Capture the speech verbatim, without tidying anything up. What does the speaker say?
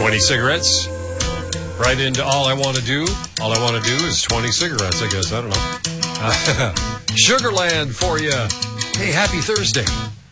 twenty cigarettes. Right into all I want to do. All I want to do is twenty cigarettes, I guess. I don't know. Sugarland for you. Hey, happy Thursday.